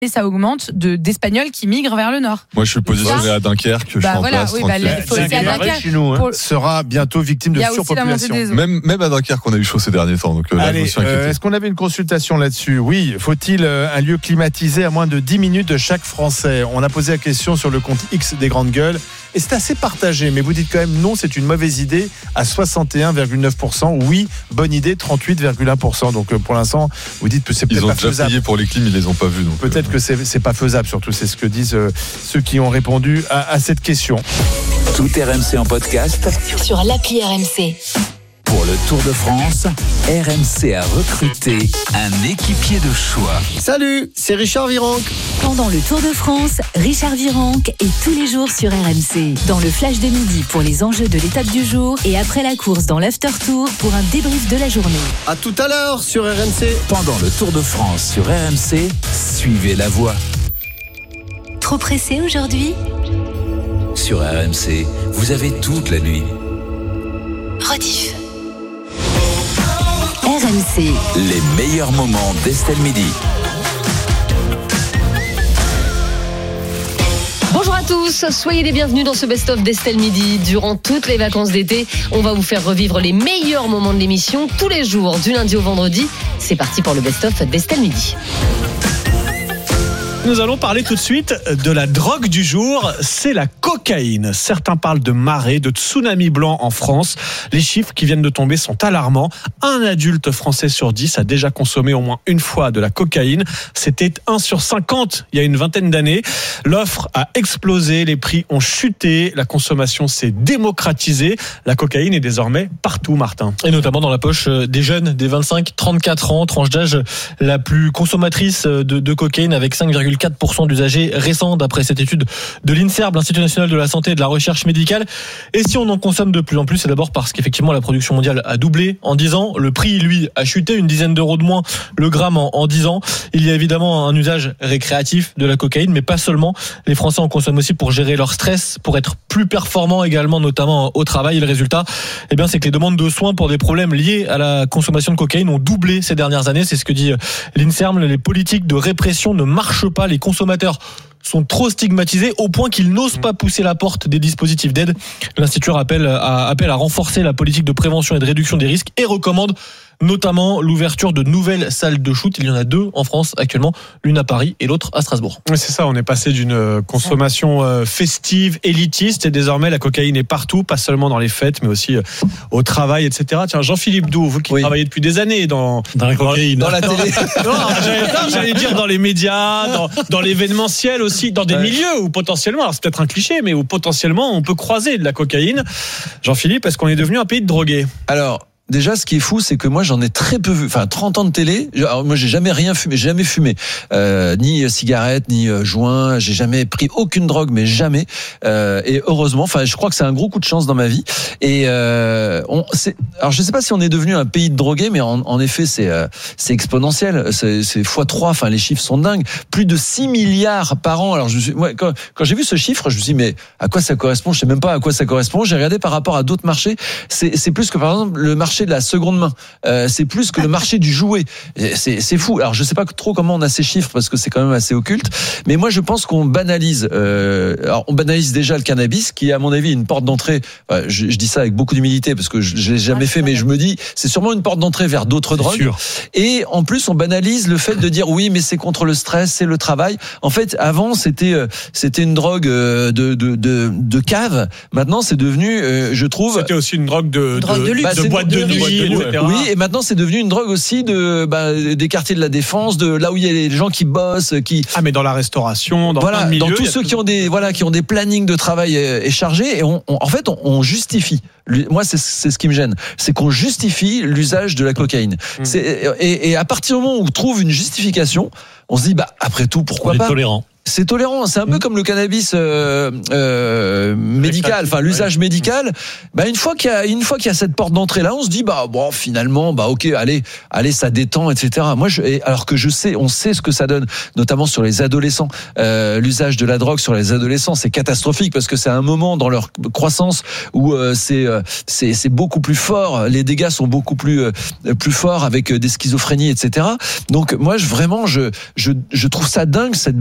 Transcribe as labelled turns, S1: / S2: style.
S1: et ça augmente d'Espagnols qui migrent vers le nord.
S2: Moi, je suis positionné à Dunkerque. Je suis en place.
S1: Il faut aussi à Dunkerque.
S3: Chez nous, sera bientôt victime de surpopulation.
S2: Même à Dunkerque, on a eu chaud ces derniers temps. Donc,
S3: allez, est-ce qu'on avait une consultation là-dessus ? Oui. Faut-il un lieu climatisé à moins de 10 minutes de chaque Français ? On a posé la question sur le compte X des grandes gueules. Et c'est assez partagé, mais vous dites quand même non, c'est une mauvaise idée à 61,9%. Oui, bonne idée, 38,1%. Donc pour l'instant, vous dites que c'est peut-être pas faisable. Ils ont déjà payé
S2: pour les clims, ils les ont pas vus. Donc
S3: peut-être que c'est pas faisable, surtout c'est ce que disent ceux qui ont répondu à cette question.
S4: Tout RMC en podcast
S5: sur l'appli RMC.
S4: Pour le Tour de France, RMC a recruté un équipier de choix.
S6: Salut, c'est Richard Virenque.
S5: Pendant le Tour de France, Richard Virenque est tous les jours sur RMC. Dans le flash de midi pour les enjeux de l'étape du jour et après la course dans l'after tour pour un débrief de la journée.
S6: À tout à l'heure sur RMC.
S4: Pendant le Tour de France sur RMC, suivez la voie.
S5: Trop pressé aujourd'hui ?
S4: Sur RMC, vous avez toute la nuit.
S5: Rediff. RMC.
S4: Les meilleurs moments d'Estelle Midi.
S7: Bonjour à tous, soyez les bienvenus dans ce best-of d'Estelle Midi. Durant toutes les vacances d'été, on va vous faire revivre les meilleurs moments de l'émission tous les jours, du lundi au vendredi. C'est parti pour le best-of d'Estelle Midi.
S8: Nous allons parler tout de suite de la drogue du jour, c'est la cocaïne. Certains parlent de marée, de tsunami blanc en France. Les chiffres qui viennent de tomber sont alarmants. Un adulte français sur 10 a déjà consommé au moins une fois de la cocaïne. C'était 1 sur 50 il y a une vingtaine d'années. L'offre a explosé, les prix ont chuté, la consommation s'est démocratisée. La cocaïne est désormais partout, Martin.
S9: Et notamment dans la poche des jeunes, des 25-34 ans, tranche d'âge la plus consommatrice de cocaïne avec 5,4% d'usagers récents d'après cette étude de l'INSERM, l'Institut national de la santé et de la recherche médicale. Et si on en consomme de plus en plus, c'est d'abord parce qu'effectivement la production mondiale a doublé en 10 ans. Le prix, lui, a chuté, une dizaine d'euros de moins le gramme en 10 ans. Il y a évidemment un usage récréatif de la cocaïne, mais pas seulement. Les Français en consomment aussi pour gérer leur stress, pour être plus performants également, notamment au travail. Et le résultat, c'est que les demandes de soins pour des problèmes liés à la consommation de cocaïne ont doublé ces dernières années. C'est ce que dit l'INSERM. Les politiques de répression ne marchent pas. Les consommateurs sont trop stigmatisés au point qu'ils n'osent pas pousser la porte des dispositifs d'aide. L'Institut appelle à renforcer la politique de prévention et de réduction des risques et recommande notamment l'ouverture de nouvelles salles de shoot. Il y en a 2 en France actuellement, l'une à Paris et l'autre à Strasbourg.
S8: Oui, c'est ça, on est passé d'une consommation festive, élitiste, et désormais la cocaïne est partout, pas seulement dans les fêtes, mais aussi au travail, etc. Tiens, Jean-Philippe Doux, vous qui travaillez depuis des années dans la cocaïne, dans la télé. Non, j'allais dire dans les médias, dans l'événementiel aussi, dans des milieux où potentiellement, alors c'est peut-être un cliché, mais où potentiellement on peut croiser de la cocaïne. Jean-Philippe, est-ce qu'on est devenu un pays de drogués ?
S10: Alors, déjà, ce qui est fou, c'est que moi, j'en ai très peu vu. Enfin, 30 ans de télé. Alors, moi, j'ai jamais rien fumé, jamais fumé. Ni cigarette, ni joint. J'ai jamais pris aucune drogue, mais jamais. Et heureusement, enfin, je crois que c'est un gros coup de chance dans ma vie. Et, alors, je sais pas si on est devenu un pays de drogués, mais en effet, c'est exponentiel. C'est x3. Enfin, les chiffres sont dingues. Plus de 6 milliards par an. Alors, quand j'ai vu ce chiffre, je me suis dit, mais à quoi ça correspond? Je sais même pas à quoi ça correspond. J'ai regardé par rapport à d'autres marchés. C'est plus que, par exemple, le marché de la seconde main, c'est plus que le marché du jouet. C'est fou. Alors je sais pas trop comment on a ces chiffres parce que c'est quand même assez occulte, mais moi je pense qu'on banalise. Alors on banalise déjà le cannabis, qui est à mon avis une porte d'entrée. Je dis ça avec beaucoup d'humilité parce que je l'ai jamais fait, mais je me dis c'est sûrement une porte d'entrée vers d'autres drogues. Sûr. Et en plus on banalise le fait de dire oui mais c'est contre le stress, c'est le travail. En fait avant c'était une drogue de cave. Maintenant c'est devenu, je trouve.
S8: C'était aussi une drogue de luxe, de boîte de nuit.
S10: Oui, et maintenant c'est devenu une drogue aussi des quartiers de la Défense, de là où il y a les gens qui bossent,
S8: mais dans la restauration, dans plein de milieux,
S10: dans tous ceux qui ont des plannings de travail chargés, et on justifie. Moi, c'est ce qui me gêne, c'est qu'on justifie l'usage de la cocaïne. Et à partir du moment où on trouve une justification, on se dit après tout pourquoi pas.
S9: Tolérant.
S10: c'est tolérant. C'est un peu comme le cannabis médical, enfin l'usage médical. Bah une fois qu'il y a cette porte d'entrée là, on se dit bon finalement ok allez ça détend, etc. Moi alors que on sait ce que ça donne, notamment sur les adolescents. L'usage de la drogue sur les adolescents, c'est catastrophique parce que c'est un moment dans leur croissance où c'est beaucoup plus fort. Les dégâts sont beaucoup plus forts avec des schizophrénies, etc. Donc moi je trouve ça dingue cette